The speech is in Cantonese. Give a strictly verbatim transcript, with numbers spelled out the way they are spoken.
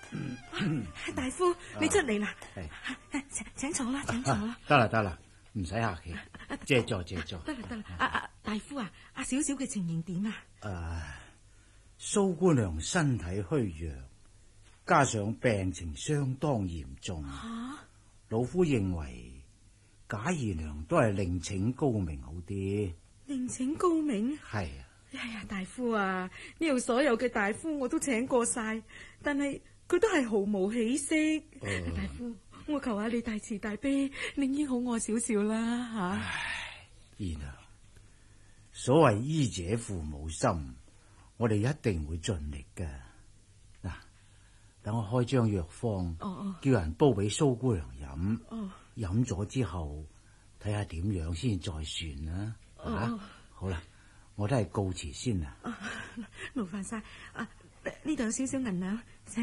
大夫，你出嚟啦，請請坐啦，請坐啦。 得啦得啦，唔使客氣，借座借座。 得啦得啦，阿阿大夫啊，阿小小嘅情形點啊？ 誒，蘇姑娘身體虛弱，加上病情相當嚴重， 啊、 老夫認為賈姨娘都係另請高明好啲。 另請高明？ 係啊。 哎呀，大夫啊，呢度所有嘅大夫我都請過晒，但係佢都係毫無起色。呃、大夫，我求下你大慈大悲，令醫好我少少啦吓。 唉，姨娘，所謂醫者父母心，我哋一定會盡力噶。嗱，等我開張藥方，哦哦叫人煲俾蘇姑娘飲。哦，飲咗之後睇下點樣先再算啦。哦，啊，好啦。我都係告辭先啦。 勞煩晒，啊，呢度有少少銀兩。